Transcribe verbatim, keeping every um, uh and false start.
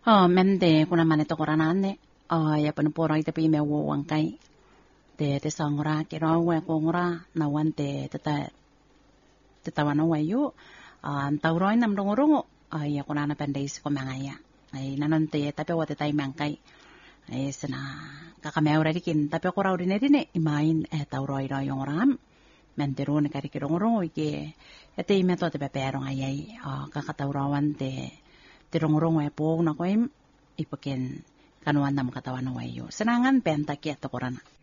Oh, mente kuna mane to korana ne. Oh, ya panu poro ite pi me wo wangkai. Te te sangora ke ro we ko ngora na wan te te ta te ta wana wa yu. Ah, tauro nam rongo ah ya kuna na pendais ko mangaya. Ai nanon te tapi wa te tai mangkai. Ai sana kakamea ora dikin tapi ko rauri ne dine imain eh tauro ira yung ram. Mente ro ne kari ke rongo rongo ike. Ete ime to te peperong ayai. Ah, kakataurawan te te rongo-rongo e po na ko im ipaken kanuan nam katawan wa yu. Senangan penta ki at korana.